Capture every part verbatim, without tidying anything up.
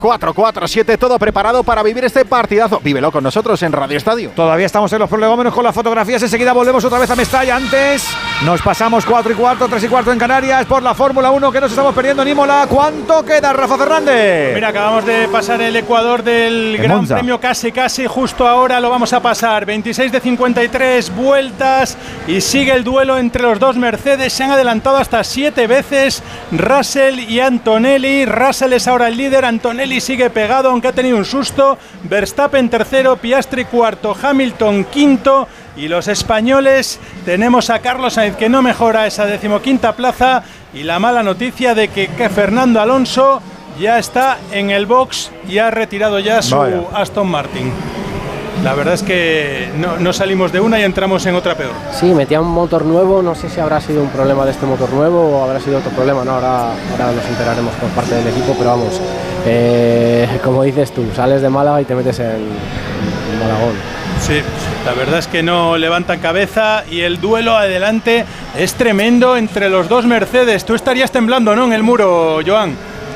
cuatro cuatro siete, todo preparado para vivir este partidazo. Vívelo con nosotros en Radio Estadio. Todavía estamos en los prolegómenos con las fotografías. Enseguida volvemos otra vez a Mestalla. Antes nos pasamos cuatro y cuarto, tres y cuarto en Canarias por la Fórmula uno que nos estamos perdiendo en Imola. ¿Cuánto queda, Rafa Fernández? Mira, acabamos de pasar el Ecuador del en Gran Monza. Premio casi casi. Justo ahora lo vamos a pasar. veintiséis de cincuenta y tres vueltas y sigue el duelo entre los dos Mercedes. Se han adelantado hasta siete veces Russell y Antonelli. Russell es ahora el líder. Antonelli sigue pegado, aunque ha tenido un susto. Verstappen tercero, Piastri cuarto, Hamilton quinto. Y los españoles tenemos a Carlos Sainz, que no mejora esa decimoquinta plaza. Y la mala noticia de que, que Fernando Alonso ya está en el box y ha retirado ya su Vaya. Aston Martin. La verdad es que no, no salimos de una y entramos en otra peor. Sí, metía un motor nuevo, no sé si habrá sido un problema de este motor nuevo o habrá sido otro problema, no, ahora, ahora nos enteraremos por parte del equipo, pero vamos, eh, como dices tú, sales de Málaga y te metes en, en Malagón. Sí, la verdad es que no levantan cabeza y el duelo adelante es tremendo entre los dos Mercedes. Tú estarías temblando, ¿no?, en el muro, Joan.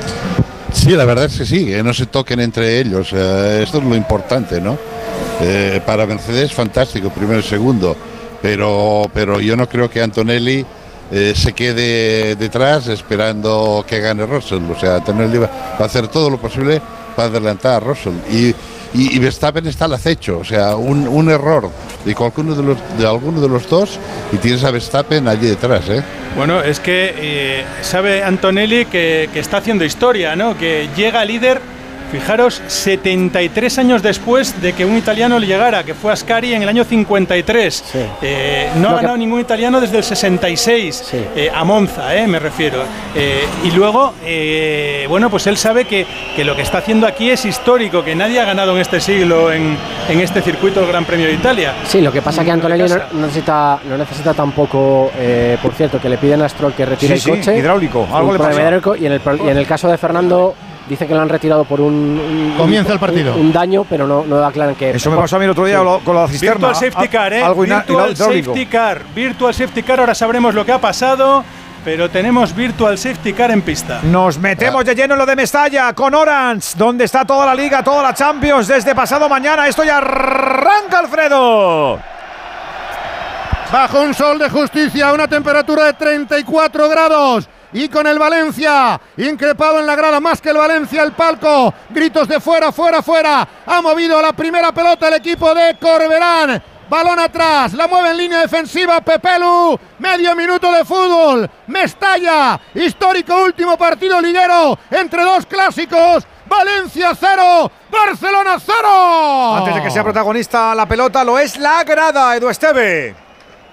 Sí, la verdad es que sí, que no se toquen entre ellos, eh, esto es lo importante, ¿no? Eh, para Mercedes fantástico, primero y segundo, pero, pero yo no creo que Antonelli eh, se quede detrás esperando que gane Russell. O sea, Antonelli va, va a hacer todo lo posible para adelantar a Russell y, y, y Verstappen está al acecho. O sea, un, un error de, cualquiera de, los, de alguno de los dos y tienes a Verstappen allí detrás, ¿eh? Bueno, es que eh, sabe Antonelli que, que está haciendo historia, ¿no? Que llega líder. Fijaros, setenta y tres años después de que un italiano le llegara, que fue Ascari en el año cincuenta y tres. Sí. Eh, no, no ha ganado que... ningún italiano desde el sesenta y seis, sí. eh, a Monza, eh, me refiero. Eh, y luego, eh, bueno, pues él sabe que, que lo que está haciendo aquí es histórico, que nadie ha ganado en este siglo en, en este circuito del Gran Premio de Italia. Sí, lo que pasa es que Antonelli no, no, necesita, no necesita tampoco, eh, por cierto, que le piden a Stroll que retire sí, el coche. Sí, hidráulico, algo le pasa. Y en, el, y en el caso de Fernando... Dice que lo han retirado por un, un comienza el partido un, un daño, pero no, no aclaran que eso me pasó a mí el otro día sí. con la cisterna. Virtual safety car, ¿eh? Algo Virtual hidráulico. safety car, virtual safety car. Ahora sabremos lo que ha pasado, pero tenemos virtual safety car en pista. Nos metemos de lleno en lo de Mestalla con Orange, donde está toda la Liga, toda la Champions desde pasado mañana. Esto ya arranca, Alfredo. Bajo un sol de justicia, una temperatura de treinta y cuatro grados. Y con el Valencia increpado en la grada, más que el Valencia, el palco, gritos de fuera, fuera, fuera. Ha movido la primera pelota el equipo de Corberán. Balón atrás, la mueve en línea defensiva Pepelu. Medio minuto de fútbol. Mestalla, histórico último partido liguero entre dos clásicos. Valencia cero, Barcelona cero. Antes de que sea protagonista la pelota, lo es la grada, Edu Esteve.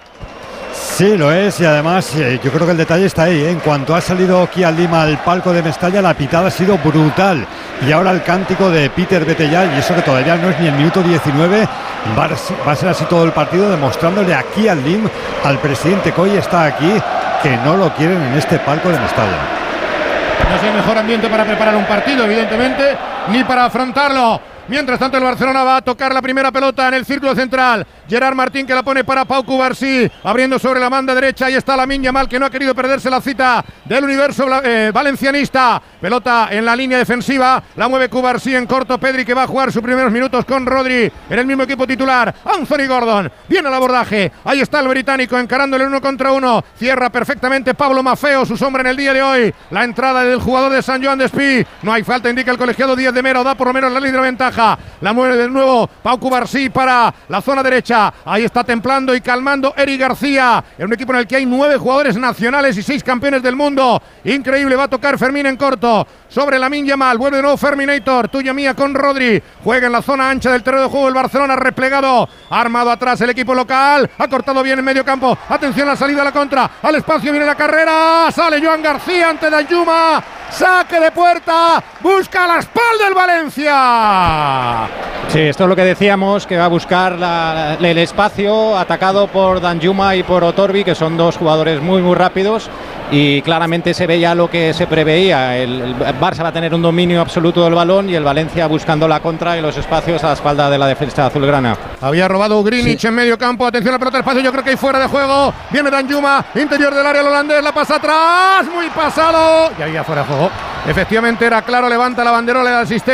Sí, lo es, y además eh, yo creo que el detalle está ahí, ¿eh? En cuanto ha salido Kia Lima al palco de Mestalla, la pitada ha sido brutal. Y ahora el cántico de Peter Bettelal, y eso que todavía no es ni el minuto diecinueve, va a, va a ser así todo el partido, demostrándole a Kia Lim, al presidente que hoy está aquí, que no lo quieren en este palco de Mestalla. No es el mejor ambiente para preparar un partido, evidentemente, ni para afrontarlo. Mientras tanto, el Barcelona va a tocar la primera pelota en el círculo central. Gerard Martín, que la pone para Pau Cubarsí, abriendo sobre la banda derecha. Ahí está Lamine Yamal, que no ha querido perderse la cita del universo eh, valencianista. Pelota en la línea defensiva, la mueve Cubarsí en corto. Pedri, que va a jugar sus primeros minutos con Rodri en el mismo equipo titular. Anthony Gordon, viene al abordaje. Ahí está el británico encarándole uno contra uno. Cierra perfectamente Pablo Maffeo, su sombra en el día de hoy. La entrada del jugador de San Joan de Espí. No hay falta, indica el colegiado Díaz de Mero. Da por lo menos la línea de ventaja. La mueve de nuevo Pau Cubarsí para la zona derecha. Ahí está templando y calmando Eric García, en un equipo en el que hay nueve jugadores nacionales y seis campeones del mundo. Increíble, va a tocar Fermín en corto sobre Lamine Yamal. Vuelve de nuevo Ferminator, tuya mía con Rodri. Juega en la zona ancha del terreno de juego el Barcelona, replegado, armado atrás el equipo local. Ha cortado bien en medio campo. Atención a la salida a la contra. Al espacio viene la carrera. Sale Joan García ante Danjuma. Saque de puerta. Busca la espalda el Valencia. Sí, esto es lo que decíamos, que va a buscar la, el espacio, atacado por Danjuma y por Otorbi, que son dos jugadores muy muy rápidos, y claramente se ve ya lo que se preveía. El, el Barça va a tener un dominio absoluto del balón y el Valencia buscando la contra y los espacios a la espalda de la defensa azulgrana. Había robado Greenwich sí. en medio campo. Atención a la pelota, espacio, yo creo que hay fuera de juego. Viene Danjuma, interior del área el holandés, la pasa atrás, muy pasado. Y había fuera de juego. Efectivamente era claro, levanta la banderola del asistente.